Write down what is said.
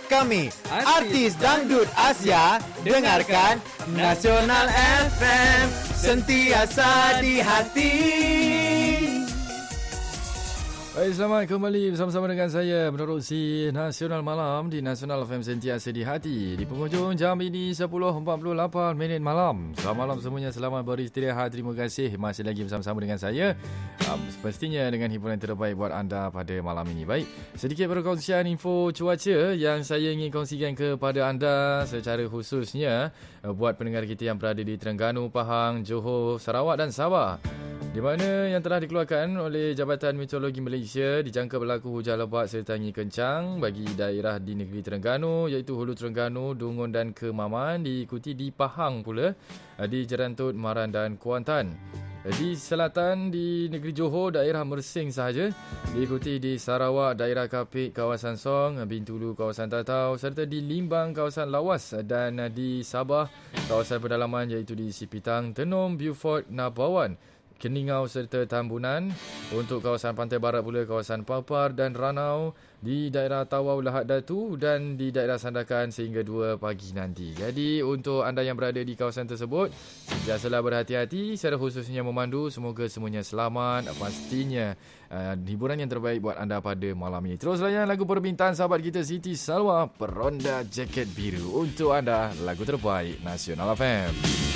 Kami, artis dangdut Asia. Dengarkan Nasional FM, sentiasa di hati. Baik, selamat kembali bersama-sama dengan saya menerusi Nasional Malam di Nasional FM Sentiasa di Hati. Di penghujung jam ini 10.48 malam. Selamat malam semuanya, selamat beristirahat. Terima kasih masih lagi bersama-sama dengan saya. Pastinya dengan hiburan terbaik buat anda pada malam ini. Baik, sedikit perkongsian info cuaca yang saya ingin kongsikan kepada anda secara khususnya buat pendengar kita yang berada di Terengganu, Pahang, Johor, Sarawak dan Sabah, di mana yang telah dikeluarkan oleh Jabatan Meteorologi Malaysia dijangka berlaku hujan lebat serta angin kencang bagi daerah di negeri Terengganu iaitu Hulu Terengganu, Dungun dan Kemaman, diikuti di Pahang pula di Jerantut, Maran dan Kuantan. Di selatan di negeri Johor, daerah Mersing sahaja, diikuti di Sarawak, daerah Kapit, kawasan Song, Bintulu, kawasan Tatau, serta di Limbang, kawasan Lawas, dan di Sabah, kawasan pedalaman iaitu di Sipitang, Tenom, Beaufort, Nabawan, Keningau serta Tambunan. Untuk kawasan pantai barat pula kawasan Papar dan Ranau, di daerah Tawau, Lahad Datu dan di daerah Sandakan sehingga 2 pagi nanti. Jadi untuk anda yang berada di kawasan tersebut, sentiasalah berhati-hati, secara khususnya memandu. Semoga semuanya selamat. Pastinya hiburan yang terbaik buat anda pada malam ini. Terus layan lagu permintaan sahabat kita Siti Salwa, Peronda Jaket Biru. Untuk anda, lagu terbaik Nasional FM.